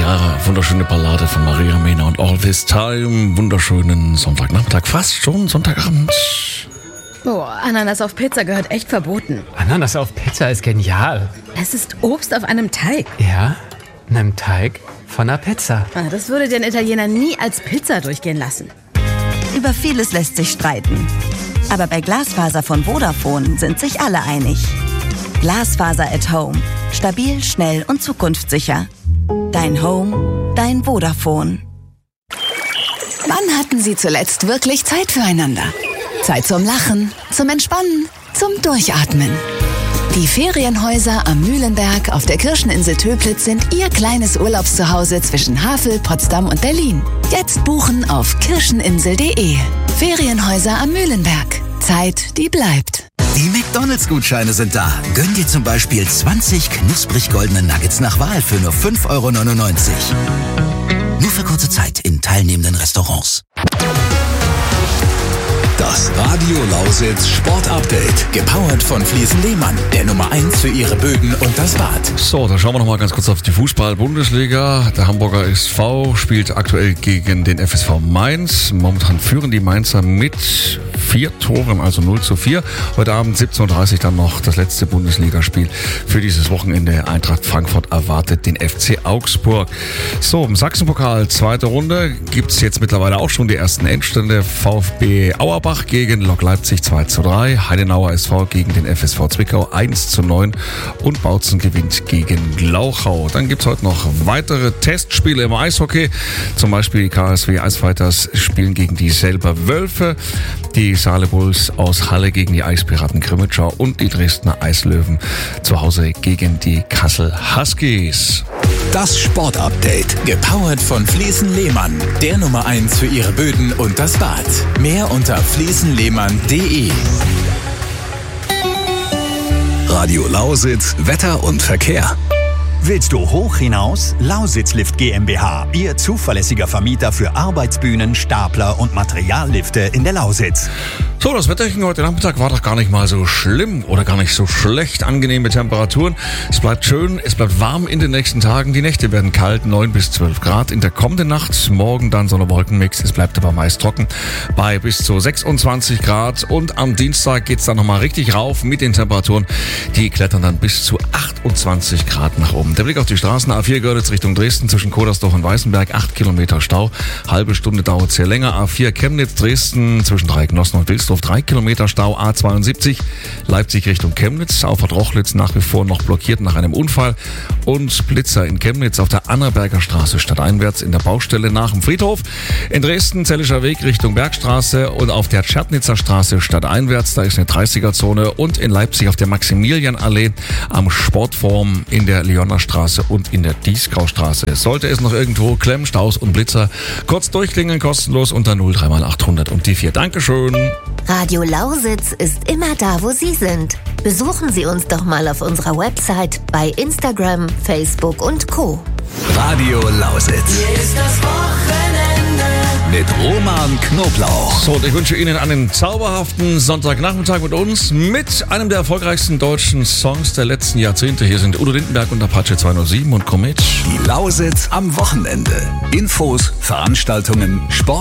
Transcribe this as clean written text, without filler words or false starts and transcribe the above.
Ja, wunderschöne Ballade von Maria Mena und All This Time. Wunderschönen Sonntagnachmittag, fast schon Sonntagabend. Boah, Ananas auf Pizza gehört echt verboten. Ananas auf Pizza ist genial. Es ist Obst auf einem Teig. Ja, einem Teig von einer Pizza. Das würde den Italiener nie als Pizza durchgehen lassen. Über vieles lässt sich streiten. Aber bei Glasfaser von Vodafone sind sich alle einig. Glasfaser at Home. Stabil, schnell und zukunftssicher. Dein Home, dein Vodafone. Wann hatten Sie zuletzt wirklich Zeit füreinander? Zeit zum Lachen, zum Entspannen, zum Durchatmen. Die Ferienhäuser am Mühlenberg auf der Kircheninsel Töplitz sind Ihr kleines Urlaubszuhause zwischen Havel, Potsdam und Berlin. Jetzt buchen auf kircheninsel.de. Ferienhäuser am Mühlenberg. Zeit, die bleibt. Die McDonalds-Gutscheine sind da. Gönn dir zum Beispiel 20 knusprig goldene Nuggets nach Wahl für nur 5,99 €. Nur für kurze Zeit in teilnehmenden Restaurants. Das Radio Lausitz Sport Update. Gepowert von Fliesen Lehmann. Der Nummer 1 für Ihre Böden und das Bad. So, dann schauen wir noch mal ganz kurz auf die Fußball-Bundesliga. Der Hamburger SV spielt aktuell gegen den FSV Mainz. Momentan führen die Mainzer mit 4 Toren, also 0:4. Heute Abend 17:30 Uhr dann noch das letzte Bundesligaspiel für dieses Wochenende. Eintracht Frankfurt erwartet den FC Augsburg. So, im Sachsenpokal, zweite Runde, gibt's jetzt mittlerweile auch schon die ersten Endstände. VfB Auerbach gegen Lok Leipzig 2:3, Heidenauer SV gegen den FSV Zwickau 1:9 und Bautzen gewinnt gegen Glauchau. Dann gibt's heute noch weitere Testspiele im Eishockey. Zum Beispiel die KSW Eisfighters spielen gegen die Selber Wölfe, die Saale Bulls aus Halle gegen die Eispiraten Grimmitschau und die Dresdner Eislöwen zu Hause gegen die Kassel Huskies. Das Sport Update. Gepowert von Fliesen Lehmann. Der Nummer 1 für Ihre Böden und das Bad. Mehr unter fliesenlehmann.de. Radio Lausitz, Wetter und Verkehr. Willst du hoch hinaus? Lausitz Lift GmbH, Ihr zuverlässiger Vermieter für Arbeitsbühnen, Stapler und Materiallifte in der Lausitz. So, das Wetterchen heute Nachmittag war doch gar nicht mal so schlimm oder gar nicht so schlecht. Angenehme Temperaturen. Es bleibt schön, es bleibt warm in den nächsten Tagen. Die Nächte werden kalt, 9 bis 12 Grad. In der kommenden Nacht, morgen dann Sonne-Wolken-Mix. Es bleibt aber meist trocken bei bis zu 26 Grad. Und am Dienstag geht's dann nochmal richtig rauf mit den Temperaturen. Die klettern dann bis zu 28 Grad nach oben. Der Blick auf die Straßen. A4 Görlitz Richtung Dresden zwischen Kodersdorf und Weißenberg. 8 Kilometer Stau. Halbe Stunde dauert es hier länger. A4 Chemnitz Dresden zwischen Dreiecknossen und Wilsdorf. 3 Kilometer Stau. A72 Leipzig Richtung Chemnitz. Auffahrt Rochlitz nach wie vor noch blockiert nach einem Unfall. Und Blitzer in Chemnitz auf der Annaberger Straße stadteinwärts in der Baustelle nach dem Friedhof. In Dresden Zellischer Weg Richtung Bergstraße und auf der Tschernitzer Straße stadteinwärts. Da ist eine 30er-Zone. Und in Leipzig auf der Maximilianallee am Sportforum in der Leoner Straße und in der Dieskaustraße. Sollte es noch irgendwo Klemmen, Staus und Blitzer, kurz durchklingeln, kostenlos unter 03800 und die 4. Dankeschön. Radio Lausitz ist immer da, wo Sie sind. Besuchen Sie uns doch mal auf unserer Website, bei Instagram, Facebook und Co. Radio Lausitz. Hier ist das Wochenende mit Roman Knoblauch. So, und ich wünsche Ihnen einen zauberhaften Sonntagnachmittag mit uns, mit einem der erfolgreichsten deutschen Songs der letzten Jahrzehnte. Hier sind Udo Lindenberg und Apache 207 und Komet. Die Lausitz am Wochenende. Infos, Veranstaltungen, Sport